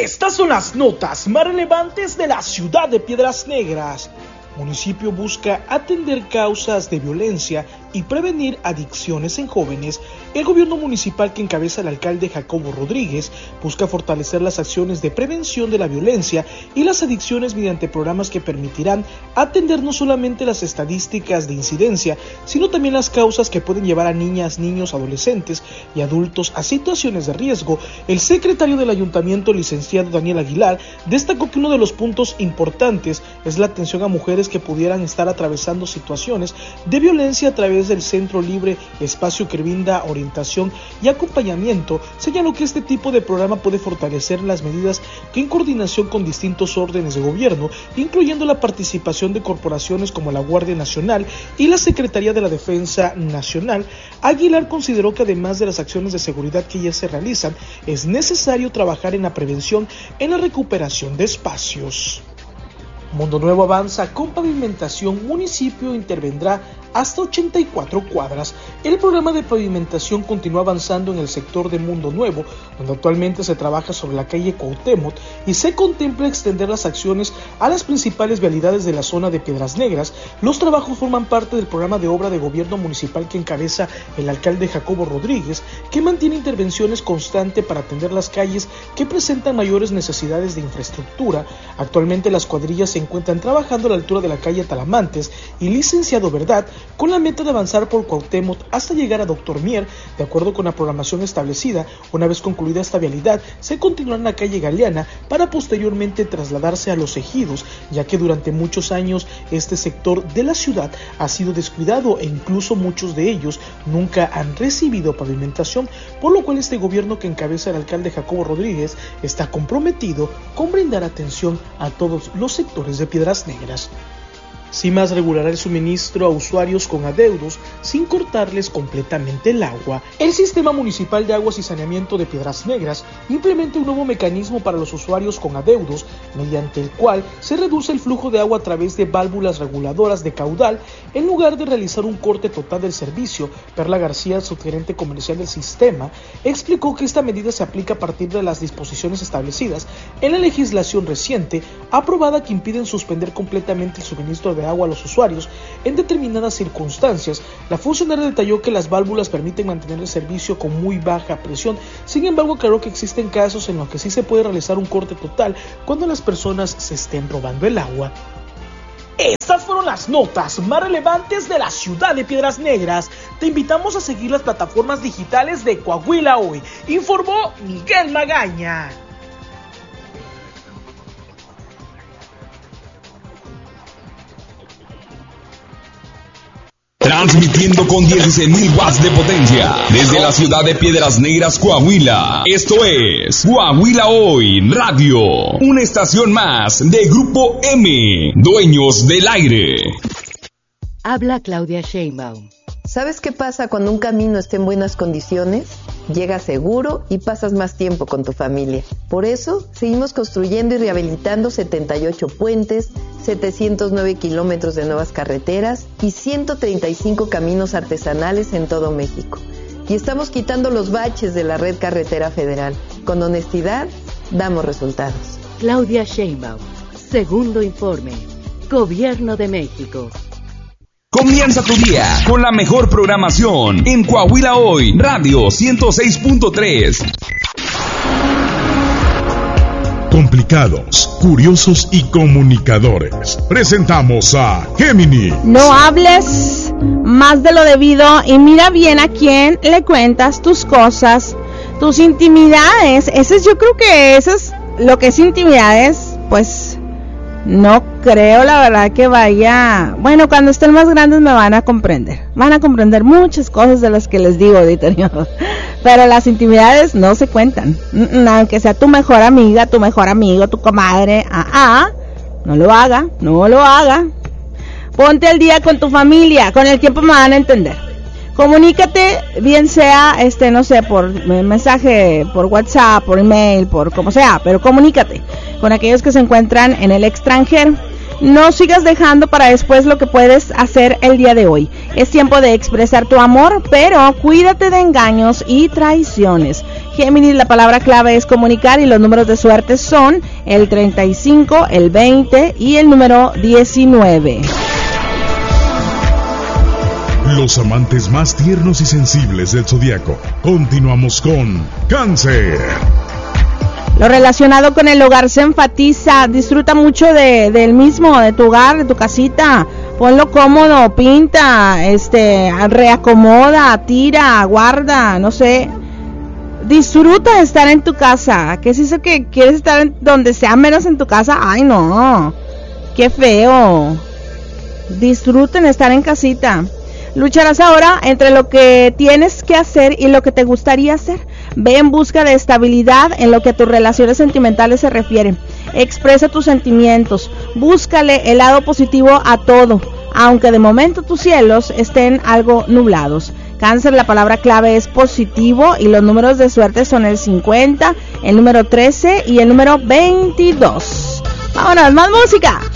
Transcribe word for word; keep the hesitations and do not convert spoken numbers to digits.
Estas son las notas más relevantes de la ciudad de Piedras Negras. Municipio busca atender causas de violencia y prevenir adicciones en jóvenes. El gobierno municipal que encabeza el alcalde Jacobo Rodríguez busca fortalecer las acciones de prevención de la violencia y las adicciones mediante programas que permitirán atender no solamente las estadísticas de incidencia, sino también las causas que pueden llevar a niñas, niños, adolescentes y adultos a situaciones de riesgo. El secretario del ayuntamiento, licenciado Daniel Aguilar, destacó que uno de los puntos importantes es la atención a mujeres que pudieran estar atravesando situaciones de violencia a través del Centro Libre Espacio que brinda orientación y acompañamiento. Señaló que este tipo de programa puede fortalecer las medidas que en coordinación con distintos órdenes de gobierno, incluyendo la participación de corporaciones como la Guardia Nacional y la Secretaría de la Defensa Nacional. Aguilar consideró que además de las acciones de seguridad que ya se realizan, es necesario trabajar en la prevención en la recuperación de espacios. Mundo Nuevo avanza con pavimentación. Municipio intervendrá hasta ochenta y cuatro cuadras. El programa de pavimentación continúa avanzando en el sector de Mundo Nuevo, donde actualmente se trabaja sobre la calle Cuauhtémoc y se contempla extender las acciones a las principales vialidades de la zona de Piedras Negras. Los trabajos forman parte del programa de obra de gobierno municipal que encabeza el alcalde Jacobo Rodríguez, que mantiene intervenciones constantes para atender las calles que presentan mayores necesidades de infraestructura. Actualmente las cuadrillas se encuentran trabajando a la altura de la calle Talamantes y Licenciado Verdad, con la meta de avanzar por Cuauhtémoc hasta llegar a Doctor Mier. De acuerdo con la programación establecida, una vez concluida esta vialidad, se continuará en la calle Galeana para posteriormente trasladarse a Los Ejidos, ya que durante muchos años este sector de la ciudad ha sido descuidado e incluso muchos de ellos nunca han recibido pavimentación, por lo cual este gobierno que encabeza el alcalde Jacobo Rodríguez está comprometido con brindar atención a todos los sectores de Piedras Negras. CIMAS regulará el suministro a usuarios con adeudos sin cortarles completamente el agua. El Sistema Municipal de Aguas y Saneamiento de Piedras Negras implementa un nuevo mecanismo para los usuarios con adeudos, mediante el cual se reduce el flujo de agua a través de válvulas reguladoras de caudal en lugar de realizar un corte total del servicio. Perla García, subgerente comercial del sistema, explicó que esta medida se aplica a partir de las disposiciones establecidas en la legislación reciente aprobada que impiden suspender completamente el suministro de de agua a los usuarios en determinadas circunstancias. La funcionaria detalló que las válvulas permiten mantener el servicio con muy baja presión. Sin embargo, aclaró que existen casos en los que sí se puede realizar un corte total cuando las personas se estén robando el agua. Estas fueron las notas más relevantes de la ciudad de Piedras Negras. Te invitamos a seguir las plataformas digitales de Coahuila Hoy. Informó Miguel Magaña. Transmitiendo con dieciséis mil watts de potencia desde la ciudad de Piedras Negras, Coahuila. Esto es Coahuila Hoy Radio, una estación más de Grupo M, dueños del aire. Habla Claudia Sheinbaum. ¿Sabes qué pasa cuando un camino está en buenas condiciones? Llegas seguro y pasas más tiempo con tu familia. Por eso, seguimos construyendo y rehabilitando setenta y ocho puentes, setecientos nueve kilómetros de nuevas carreteras y ciento treinta y cinco caminos artesanales en todo México. Y estamos quitando los baches de la red carretera federal. Con honestidad, damos resultados. Claudia Sheinbaum, segundo informe. Gobierno de México. Comienza tu día con la mejor programación en Coahuila Hoy Radio ciento seis punto tres. Complicados, curiosos y comunicadores. Presentamos a Gemini. No hables más de lo debido y mira bien a quién le cuentas tus cosas, tus intimidades. Ese es, yo creo que eso es lo que es intimidades, pues no creo la verdad que vaya, bueno, cuando estén más grandes me van a comprender, van a comprender muchas cosas de las que les digo, auditorio, pero las intimidades no se cuentan, aunque sea tu mejor amiga, tu mejor amigo, tu comadre, ah, ah, no lo haga, no lo haga, ponte al día con tu familia, con el tiempo me van a entender. Comunícate, bien sea, este, no sé, por mensaje, por WhatsApp, por email, por como sea, pero comunícate con aquellos que se encuentran en el extranjero. No sigas dejando para después lo que puedes hacer el día de hoy. Es tiempo de expresar tu amor, pero cuídate de engaños y traiciones. Géminis, la palabra clave es comunicar y los números de suerte son el treinta y cinco, el veinte y el número diecinueve. Los amantes más tiernos y sensibles del zodiaco. Continuamos con Cáncer. Lo relacionado con el hogar se enfatiza. Disfruta mucho de, del mismo, de tu hogar, de tu casita. Ponlo cómodo, pinta, este, reacomoda, tira, guarda, no sé. Disfruta de estar en tu casa. ¿Qué es eso que quieres estar en donde sea menos en tu casa? Ay, no. Qué feo. Disfruten estar en casita. Lucharás ahora entre lo que tienes que hacer y lo que te gustaría hacer. Ve en busca de estabilidad en lo que a tus relaciones sentimentales se refiere. Expresa tus sentimientos. Búscale el lado positivo a todo, aunque de momento tus cielos estén algo nublados. Cáncer, la palabra clave es positivo y los números de suerte son el cincuenta, el número trece y el número veintidós. ¡Vámonos, más música!